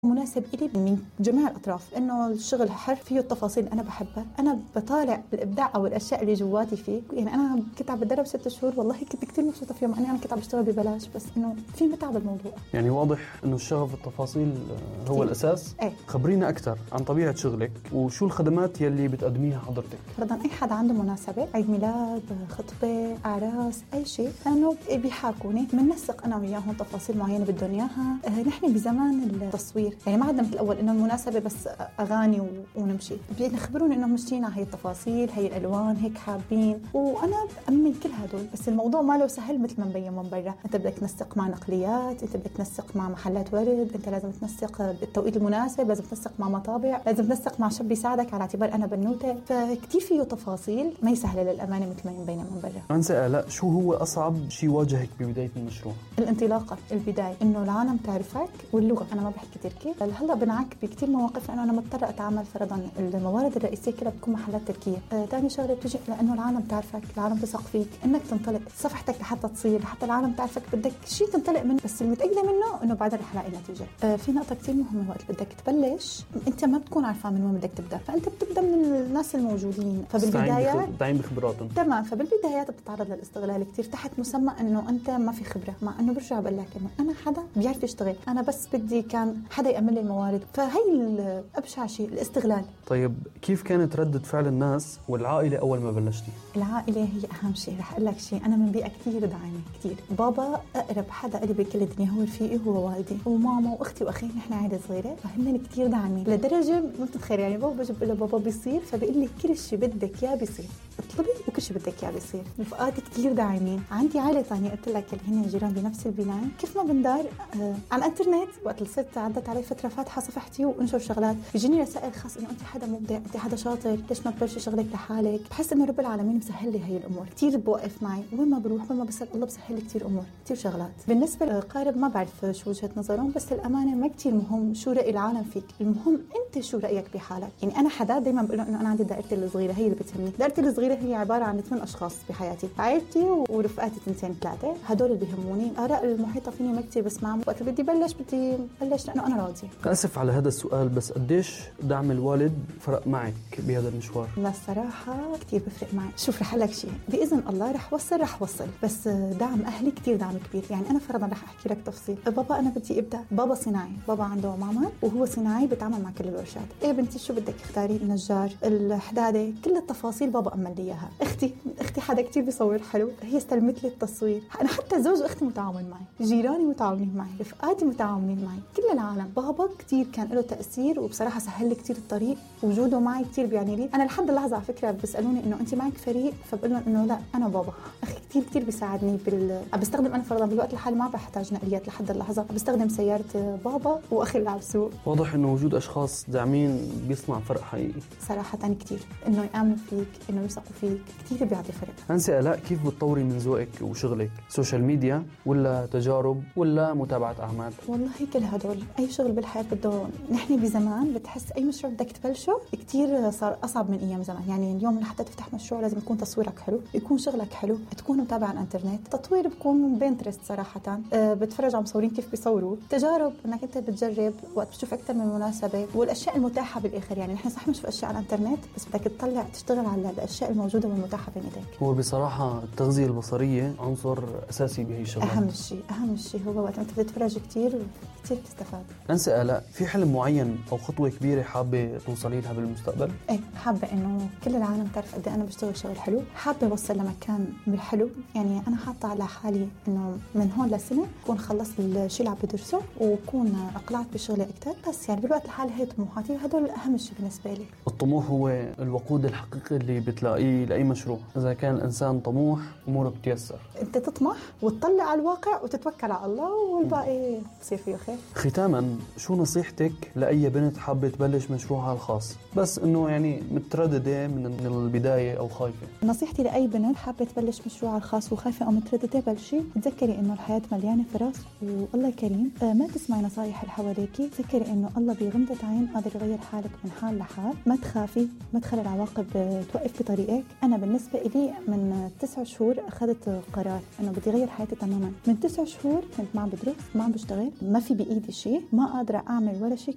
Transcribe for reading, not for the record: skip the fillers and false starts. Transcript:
مناسب إلي من جميع الأطراف، إنه الشغل حر فيه التفاصيل أنا بحبها، أنا بطالع الإبداع أو الأشياء اللي جواتي فيه. يعني أنا كنت عم بتدرب 6 شهور، والله كنت كتير مبسوطة فيهم. أنا كنت عم بشتغل ببلاش، بس إنه في متعة بالموضوع. يعني واضح إنه الشغف التفاصيل هو كتير الأساس. إيه. خبرينا أكثر عن طبيعة شغلك وشو الخدمات يلي بتقدميها حضرتك. فرضاً أي حد عنده مناسبة، عيد ميلاد، خطبة، أعراس، أي شيء، إنه بيحاكوني بننسق أنا وياهم تفاصيل معينة بدهم إياها. نحن بزمان التصوير، يعني ما عندنا مثل الأول إنه المناسبة بس أغاني ونمشي. بيخبروني إنه مشينا هاي التفاصيل، هاي الألوان، هيك حابين، وأنا بأمن كل هدول. بس الموضوع ما له سهل مثل ما مبين من برا. أنت بدك تنسق مع نقليات، أنت بدك تنسق مع محلات ورد، أنت لازم تنسق بالتوقيت المناسب، لازم تنسق مع مطابع، لازم تنسق مع شاب يساعدك على اعتبار أنا بنوتة. فكتير فيه تفاصيل ما يسهل للأمانة مثل ما مبين من برا. أنسة آلاء، شو هو أصعب شيء واجهك ببداية المشروع؟ الانطلاقة، البداية، إنه العالم تعرفك، واللغة. أنا ما بحكي تركي، هلا بنعك بكتير مواقف لأنه أنا مضطرة أتعامل. فرضاً الموارد الرئيسية كلها بتكون محلات تركية. تاني شغلة بتجي لأنه العالم تعرفك، العالم تثق فيك، إنك تنطلق صفحتك لحتى تصير، حتى العالم تعرفك. بدك شيء تنطلق منه، بس المتأكدة منه إنه بعدها رح لاقي نتيجة. في نقطة كتير مهمة، وقت بدك تبلش أنت ما بتكون عارفة من وين بدك تبدأ، فأنت بتبدأ من الناس الموجودين. فبالبدايات تعين بخبراتهم. تمام. فبالبدايات بتتعرض للاستغلال كتير تحت مسمى إنه أنت ما في خبرة، مع إنه برجع بقول لك إنه أنا حدا بيعرف يشتغل، أنا بس بدي كان حدا يأمن لي الموارد. فهي أبشع شيء، الاستغلال. طيب كيف كانت ردة فعل الناس والعائلة أول ما بلشتي؟ العائلة هي أهم شيء. رح أقول لك شيء، أنا من بيئة كتير داعمة كتير. بابا أقرب حدا قلبي بكل الدنيا هو رفيقي، هو والدي وماما وأختي وأخي. نحن عائلة صغيرة، فهن كتير داعمين لدرجة ما بتتخيل. يعني بابا بجيب له بابا بيصير، فبيقول لي كل شيء بدك إياه بيصير، اطلبي وكل شيء بدك إياه بيصير. رفقاتي كتير داعمين. عندي عائلة تانية قلت لك اللي هن جيران بنفس البناية. كيف ما بندار على الانترنت، وقت صرت عدت علي فترة فاتحة صفحتي وانشر شغلات، بيجيني رسائل خاص انه انت حدا مبدع، انت حدا شاطر، ليش ما تبلشي شغلك لحالك. بحس انه رب العالمين مسهل لي هي الامور كتير. بوقف معي وين ما بروح، وين ما بسال الله بسهل لي كتير امور، كتير شغلات. بالنسبة للقارب ما بعرف شو وجهة نظرهم، بس الامانة ما كتير مهم شو رأي العالم فيك، المهم انت شو رأيك بحالك. يعني انا حدا دايما بقول انه انا عندي دائرتي الصغيرة هي اللي بتهمني. دائرتي الصغيرة هي عبارة عن 8 اشخاص بحياتي، عائلتي ورفقاتي 2 3، هدول اللي بيهموني. آراء المحيطة فيني ما كتير بسمعهم. وقت بدي بلش لأنه أنا راضية. آسف على هذا السؤال، بس قديش دعم الوالد فرق معك بهذا المشوار؟ لا الصراحة كتير بفرق معي. شوف رح لك شيء، بإذن الله رح وصل، بس دعم أهلي كتير دعم كبير. يعني أنا فرضا رح أحكي لك تفصيل. بابا أنا بدي أبدأ، بابا صناعي، بابا عنده معمل وهو صناعي بيتعامل مع كل الورشات. إيه بنتي شو بدك اختاري، النجار، الحدادة، كل التفاصيل بابا أمن لي إياها. أختي حدا كتير بيصور حلو، هي استلمت لي التصوير. أنا حتى زوج أختي متعاون معي، جيراني متعاونين معي، رفقاتي متعاونين معي، كل العالم. بابا كتير كان له تأثير، وبصراحة سهل لي كتير الطريق. وجوده معي كتير بيعني لي. أنا لحد اللحظة على فكرة بيسألوني إنه أنت معك فريق، فبقول لهم إنه لا، أنا بابا. أخي كتير بيساعدني بستخدم. أنا فرضا بالوقت الحالي ما بحتاج نقليات لحد اللحظة، بستخدم سيارة بابا وأخي اللي على السوق. واضح إنه وجود أشخاص داعمين بيصنع فرق حقيقي. صراحة كتير، إنه يآمنوا فيك، إنه يثقوا فيك، كتير بيعطي فرق. أنسة آلاء، كيف بتطوري من ذوقك وشغلك؟ سوشيال ميديا ولا تجارب ولا متابعة أعمال؟ والله كل هدول. أي شغل بالحياة بده. نحن بزمان بتحس أي مشروع بدك تبلشه كتير صار أصعب من أيام زمان. يعني اليوم لحتى تفتح مشروع لازم يكون تصويرك حلو، يكون شغلك حلو، تكون متابع على الانترنت. تطوير بكون بينترست صراحة، بتفرج على مصورين كيف بيصوروا. تجارب انك انت بتجرب وقت بتشوف اكثر من مناسبة، والاشياء المتاحة بالاخر. يعني نحن صح بنشوف اشياء على الانترنت، بس بدك تطلع تشتغل على الاشياء الموجودة والمتاحة بين ايديك. هو بصراحة التغذية البصرية عنصر اساسي بهي الشغلات. اهم شيء هو وقت انت بتتفرج كتير بتستفاد. أنسة آلاء، في حلم معين او خطوة كبيرة حابة توصلي لها بالمستقبل؟ ايه، حابة انه كل العالم تعرف قد انا بشتغل شغل حلو. حابة اوصل لمكان بالحلو. يعني انا حاطة على حالي انه من هون لسنة اكون خلصت الشيء اللي عم بدرسه، وكون اقلعت بشغلي اكثر. بس يعني بالوقت الحالي هي طموحاتي، هدول اهم شيء بالنسبة لي. الطموح هو الوقود الحقيقي اللي بتلاقيه لاي مشروع. اذا كان الانسان طموح اموره بتيسر. انت تطمح وتطلع على الواقع وتتوكل على الله، والباقي بصير فيه خير. ختاما، شو نصيحتك لاي بنت حابة تبلش مشروعها الخاص، بس انه يعني مترددة من البداية او خايفة؟ نصيحتي لاي بنت حابة تبلش مشروعها الخاص وخايفة او مترددة، بلشي. تذكري انه الحياة مليانة فرص والله كريم. ما تسمعي نصايح اللي حواليكي. تذكري انه الله بغمضة عين قادر يغير حالك من حال لحال. ما تخافي، ما تخلي العواقب توقف بطريقك. انا بالنسبة لي من 9 شهور اخذت قرار انه بدي اغير حياتي تماما. من 9 شهور كنت ما عم بدرس، ما عم بشتغل، ما في بايدي شيء، ما قادرة اعمل ولا شيء